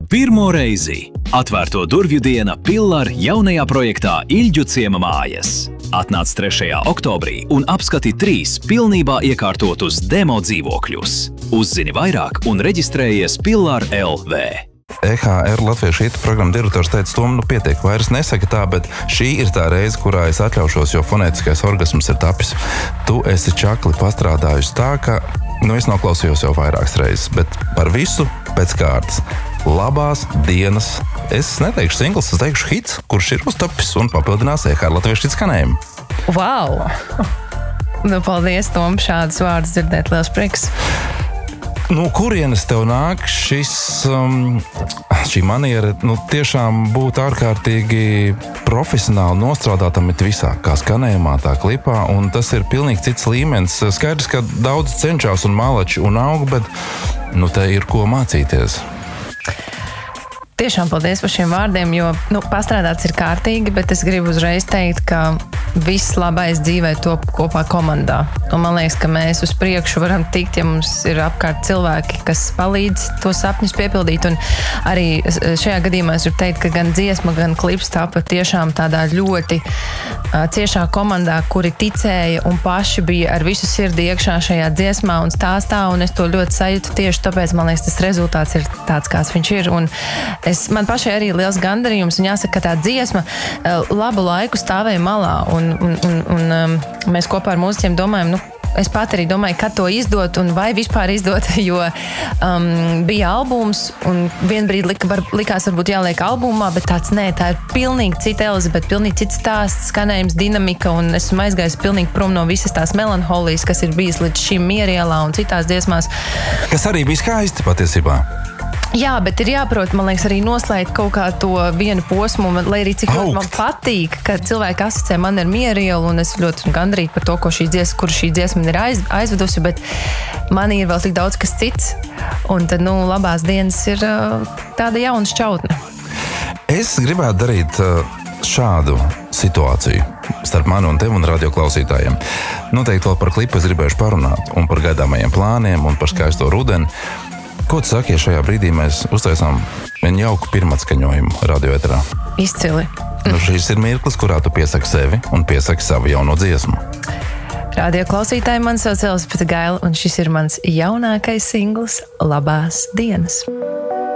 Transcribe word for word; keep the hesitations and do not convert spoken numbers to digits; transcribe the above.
Pirmo reizi atvērto durvju diena Pillar jaunajā projektā Ilģu ciema mājas. Atnāc trešajā oktobrī un apskati trīs pilnībā iekārtotus demo dzīvokļus. Uzzini vairāk un reģistrējies Pillar L V. E H R Latviešu hitu programmu direktors teica, Tom, nu pietiek, vairs nesaka tā, bet šī ir tā reize, kurā es atļaušos, jo fonētiskais orgasms ir tapis. Tu esi čakli pastrādājusi tā, ka, nu es noklausījos jau vairākas reizes, bet par visu pēc kārtas. Labās dienas. Es neteikšu singls, es teikšu hits, kurš ir uztapis un papildinās E H R Latviešu hitu skanējumu. Wow! Nu, paldies, Tom, šādus vārdus dzirdēt, liels prieks. Nu, kurienes tev nāk šis, um, šī maniera, nu, tiešām būt ārkārtīgi profesionāli nostrādātam it visā, kā skanējumā, tā klipā, un tas ir pilnīgi cits līmenis. Skaidrs, ka daudz cenšas un malači un aug, bet, nu, te ir ko mācīties. Tiešām paldies par šiem vārdiem, jo, nu, pastrādāts ir kārtīgi, bet es gribu uzreiz teikt, ka viss labais dzīvē top kopā komandā. Un man liekas, ka mēs uz priekšu varam tikt, ja mums ir apkārt cilvēki, kas palīdz to sapņus piepildīt. Un arī šajā gadījumā es gribu teikt, ka gan dziesma, gan klips tapa tiešām tādā ļoti uh, ciešā komandā, kuri ticēja un paši bija ar visu sirdi iekšā šajā dziesmā un stāstā, un es to ļoti sajūtu tieši tāpēc, man liekas, tas rezultāts ir tāds, kāds viņš ir. Un es, man pašai arī liels gandarījums, un jāsaka, ka tā dziesma uh, labu laiku stāvēja malā, un Un, un, un, un um, mēs kopā ar mūziķiem domājam, nu, es pat arī domāju, kad to izdot un vai vispār izdot, jo um, bija albums un vienbrīd lika, var, likās varbūt jāliek albumā, bet tāds nē, tā ir pilnīgi cita Elizabete, pilnīgi cits stāsts, skanējums, dinamika, un esmu aizgājis pilnīgi prom no visas tās melanholijas, kas ir bijis līdz šim Mierielā un citās dziesmās. Kas arī bija skaisti patiesībā. Jā, bet ir jāprot, man liekas, arī noslēgt kaut kā to vienu posmu, lai arī cik ļoti man patīk, ka cilvēki asociē man ar Mierielu, un es ļoti gandrīt par to, ko šī dziesma, kur šī dziesma ir aiz, aizvedusi, bet man ir vēl tik daudz kas cits, un tad, nu, labās dienas ir uh, tāda jauna šķautne. Es gribētu darīt uh, šādu situāciju starp mani un tevi un radioklausītājiem. Noteikti vēl par klipu es gribēšu parunāt, un par gaidāmajiem plāniem, un par skaisto rudeni. Ko tu saki, ja šajā brīdī mēs uztaisām vienu jauku pirmatskaņojumu radioeterā? Izcili. Nu, šis ir mirklis, kurā tu piesaki sevi un piesaki savu jauno dziesmu. Radio klausītāji, man sauc Elizabete Gaila, un šis ir mans jaunākais singls Labās dienas.